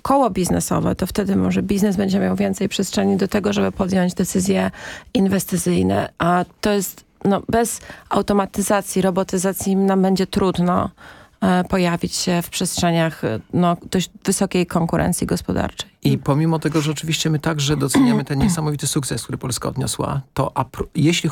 koło biznesowe, to wtedy może biznes będzie miał więcej przestrzeni do tego, żeby podjąć decyzje inwestycyjne. A to jest, bez automatyzacji, robotyzacji nam będzie trudno pojawić się w przestrzeniach dość wysokiej konkurencji gospodarczej. I pomimo tego, że oczywiście my także doceniamy ten niesamowity sukces, który Polska odniosła, to jeśli